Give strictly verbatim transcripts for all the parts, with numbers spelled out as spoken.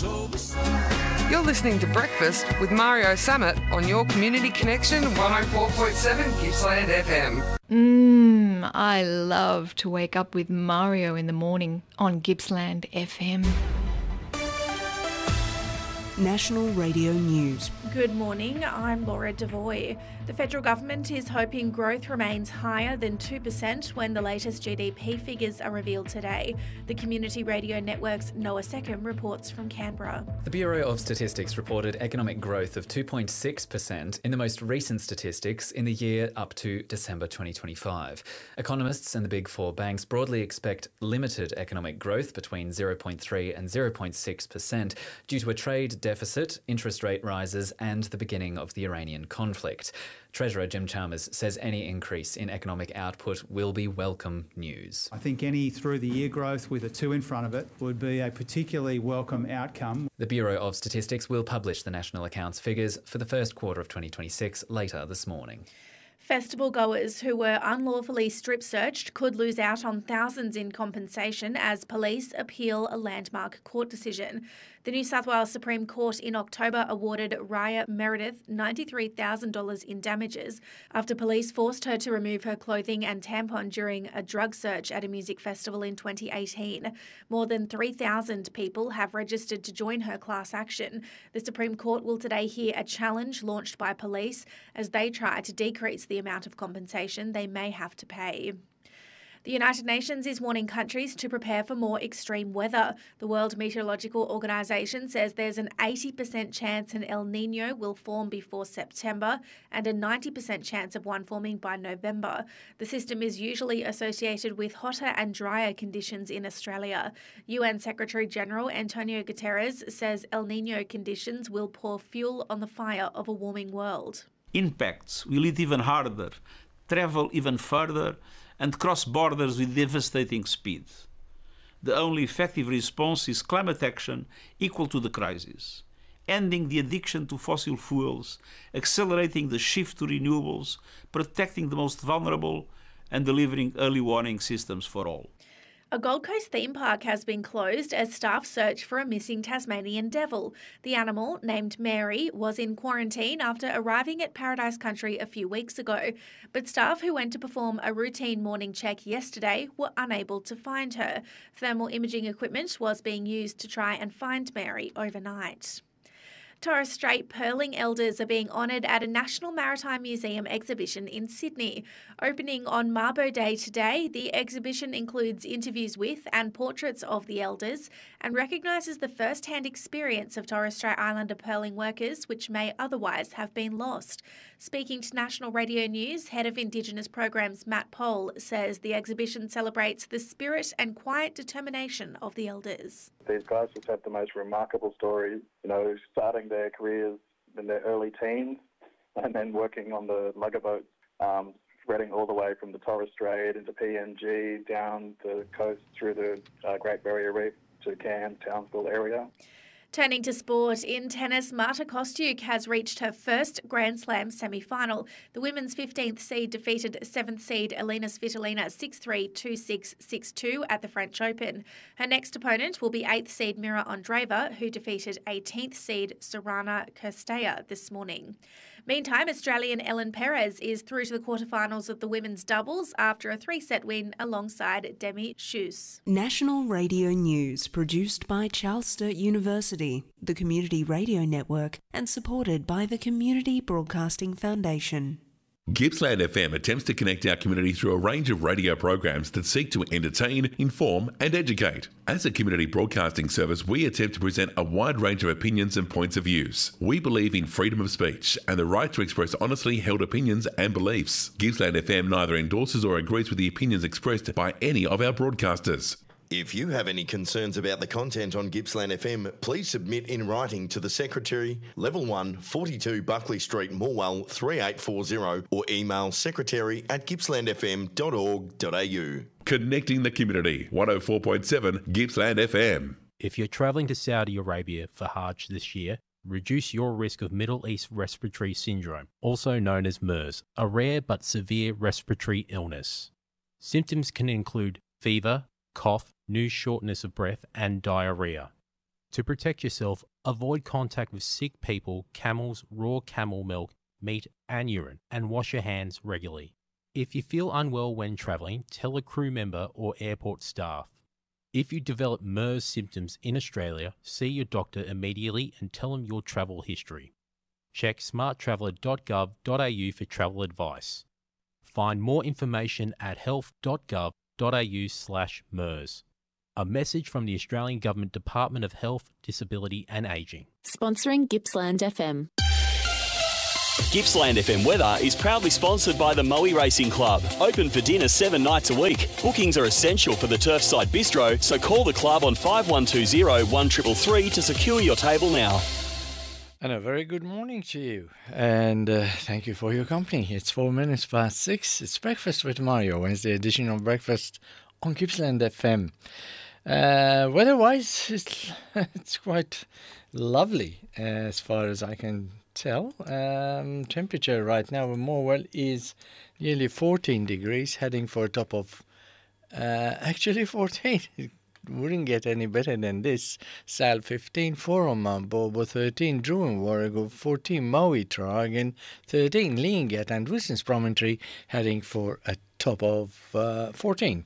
You're listening to Breakfast with Mario Samet on your Community Connection one oh four point seven Gippsland F M. Mmm, I love to wake up with Mario in the morning on Gippsland F M. National Radio News. Good morning, I'm Laura Devoy. The federal government is hoping growth remains higher than two percent when the latest G D P figures are revealed today. The Community Radio Network's Noah Seckham reports from Canberra. The Bureau of Statistics reported economic growth of two point six percent in the most recent statistics in the year up to December twenty twenty-five. Economists and the Big Four banks broadly expect limited economic growth between zero point three and zero point six percent due to a trade deficit, interest rate rises and the beginning of the Iranian conflict. Treasurer Jim Chalmers says any increase in economic output will be welcome news. I think any through-the-year growth with a two in front of it would be a particularly welcome outcome. The Bureau of Statistics will publish the national accounts figures for the first quarter of twenty twenty-six later this morning. Festival goers who were unlawfully strip-searched could lose out on thousands in compensation as police appeal a landmark court decision. The New South Wales Supreme Court in October awarded Raya Meredith ninety-three thousand dollars in damages after police forced her to remove her clothing and tampon during a drug search at a music festival in twenty eighteen. More than three thousand people have registered to join her class action. The Supreme Court will today hear a challenge launched by police as they try to decrease the amount of compensation they may have to pay. The United Nations is warning countries to prepare for more extreme weather. The World Meteorological Organization says there's an eighty percent chance an El Niño will form before September and a ninety percent chance of one forming by November. The system is usually associated with hotter and drier conditions in Australia. U N Secretary-General Antonio Guterres says El Niño conditions will pour fuel on the fire of a warming world. Impacts will hit even harder, travel even further, and cross borders with devastating speed. The only effective response is climate action equal to the crisis, ending the addiction to fossil fuels, accelerating the shift to renewables, protecting the most vulnerable, and delivering early warning systems for all. A Gold Coast theme park has been closed as staff search for a missing Tasmanian devil. The animal, named Mary, was in quarantine after arriving at Paradise Country a few weeks ago. But staff who went to perform a routine morning check yesterday were unable to find her. Thermal imaging equipment was being used to try and find Mary overnight. Torres Strait pearling elders are being honoured at a National Maritime Museum exhibition in Sydney. Opening on Mabo Day today, the exhibition includes interviews with and portraits of the elders and recognises the first-hand experience of Torres Strait Islander pearling workers, which may otherwise have been lost. Speaking to National Radio News, Head of Indigenous Programs Matt Pohl says the exhibition celebrates the spirit and quiet determination of the elders. These guys just have the most remarkable stories, you know, starting their careers in their early teens and then working on the lugger boats, um, spreading all the way from the Torres Strait into P N G, down the coast through the uh, Great Barrier Reef to Cairns, Townsville area. Turning to sport, in tennis, Marta Kostyuk has reached her first Grand Slam semi-final. The women's fifteenth seed defeated seventh seed Elina Svitolina six three, two six, six two at the French Open. Her next opponent will be eighth seed Mira Andreeva, who defeated eighteenth seed Sorana Cirstea this morning. Meantime, Australian Ellen Perez is through to the quarterfinals of the women's doubles after a three-set win alongside Demi Schuss. National Radio News, produced by Charles Sturt University, the Community Radio Network, and supported by the Community Broadcasting Foundation. Gippsland F M attempts to connect our community through a range of radio programs that seek to entertain, inform and educate. As a community broadcasting service, we attempt to present a wide range of opinions and points of views. We believe in freedom of speech and the right to express honestly held opinions and beliefs. Gippsland F M neither endorses or agrees with the opinions expressed by any of our broadcasters. If you have any concerns about the content on Gippsland F M, please submit in writing to the Secretary, Level one, forty-two Buckley Street, Morwell, three eight four zero, or email secretary at gippsland f m dot org dot a u. Connecting the community, one oh four point seven Gippsland F M. If you're travelling to Saudi Arabia for Hajj this year, reduce your risk of Middle East Respiratory Syndrome, also known as MERS, a rare but severe respiratory illness. Symptoms can include fever, cough, new shortness of breath, and diarrhea. To protect yourself, avoid contact with sick people, camels, raw camel milk, meat and urine, and wash your hands regularly. If you feel unwell when travelling, tell a crew member or airport staff. If you develop MERS symptoms in Australia, see your doctor immediately and tell them your travel history. Check smart traveller dot gov dot a u for travel advice. Find more information at health dot gov dot a u slash MERS. A message from the Australian Government Department of Health, Disability and Ageing. Sponsoring Gippsland F M. Gippsland F M weather is proudly sponsored by the Moe Racing Club. Open for dinner seven nights a week. Bookings are essential for the Turfside Bistro, so call the club on five one two zero, one three three three to secure your table now. And a very good morning to you, and uh, thank you for your company. It's four minutes past six. It's Breakfast with Mario, Wednesday edition of Breakfast on Gippsland F M. Uh, weather-wise, it's, it's quite lovely uh, as far as I can tell. Um, temperature right now in Morwell is nearly fourteen degrees, heading for a top of uh, actually fourteen. It wouldn't get any better than this. Sal fifteen, Forum, Bobo thirteen, Druin, Warrego fourteen, Maui, Tragan thirteen, Leangat and Wilson's Promontory heading for a top of uh, fourteen.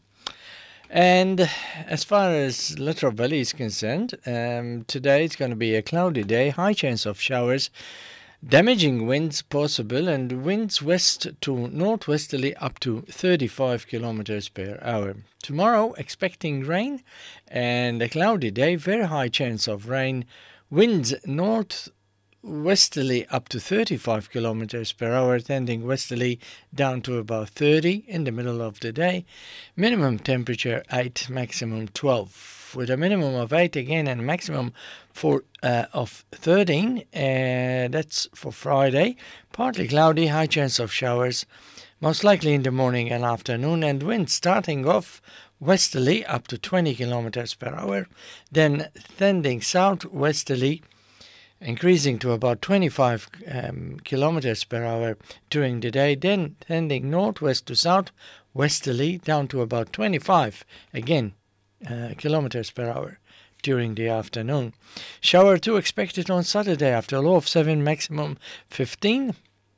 And as far as Latrobe Valley is concerned, um, today it's going to be a cloudy day, high chance of showers, damaging winds possible, and winds west to northwesterly up to thirty-five kilometers per hour. Tomorrow, expecting rain and a cloudy day, very high chance of rain, winds north westerly up to thirty-five kilometers per hour, tending westerly down to about thirty in the middle of the day. Minimum temperature eight, maximum twelve, with a minimum of eight again and maximum for uh, of thirteen. Uh, that's for Friday. Partly cloudy, high chance of showers, most likely in the morning and afternoon, and winds starting off westerly up to twenty kilometers per hour, then tending southwesterly, increasing to about twenty-five um, kilometers per hour during the day, then tending northwest to southwesterly down to about twenty-five again uh, kilometers per hour during the afternoon. Shower two expected on Saturday after a low of seven, maximum fifteen.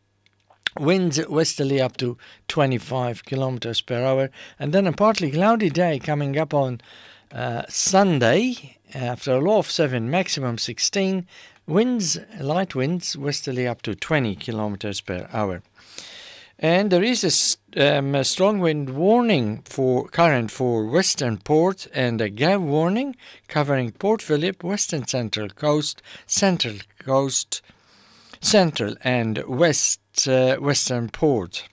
Winds westerly up to twenty-five kilometers per hour, and then a partly cloudy day coming up on uh, Sunday after a low of seven, maximum sixteen. Winds, light winds, westerly up to twenty kilometers per hour. And there is a, um, a strong wind warning for current for Western Port and a gale warning covering Port Phillip, Western Central Coast, Central Coast, Central and West uh, Western Port.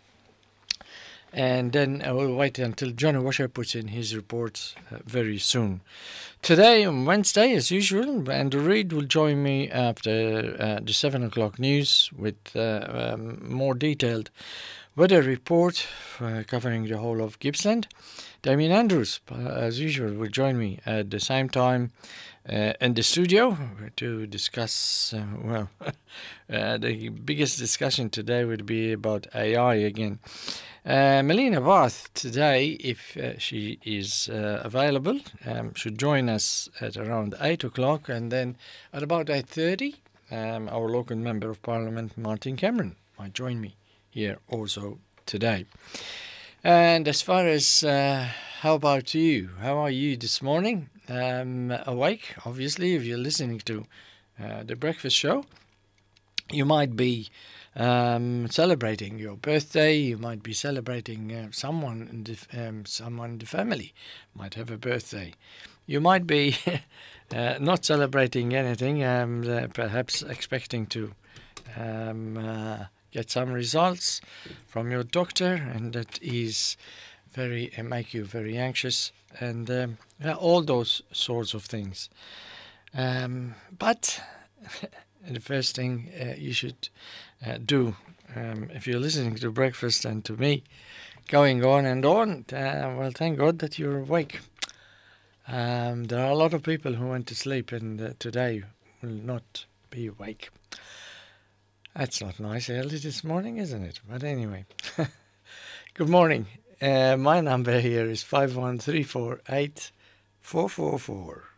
And then I will wait until Johnny Washer puts in his report uh, very soon. Today, on Wednesday, as usual, Andrew Reid will join me after uh, the seven o'clock news with uh, um, more detailed weather report uh, covering the whole of Gippsland. Damien Andrews, uh, as usual, will join me at the same time uh, in the studio to discuss, uh, well, uh, the biggest discussion today would be about A I again. Uh, Melina Barth today, if uh, she is uh, available, um, should join us at around eight o'clock, and then at about eight thirty, um, our local Member of Parliament, Martin Cameron, might join me here also today. And as far as, uh, how about you? How are you this morning? Um, awake, obviously, if you're listening to uh, the breakfast show. You might be um, celebrating your birthday. You might be celebrating uh, someone in the um, someone in the family might have a birthday. You might be uh, not celebrating anything. Um, uh, perhaps expecting to um, uh, get some results from your doctor, and that is very uh, make you very anxious, and um, yeah, all those sorts of things. Um, but. And the first thing uh, you should uh, do, um, if you're listening to breakfast and to me, going on and on, uh, well, thank God that you're awake. Um, there are a lot of people who went to sleep and uh, today will not be awake. That's not nice early this morning, isn't it? But anyway, good morning. Uh, my number here is five one three four eight four four four.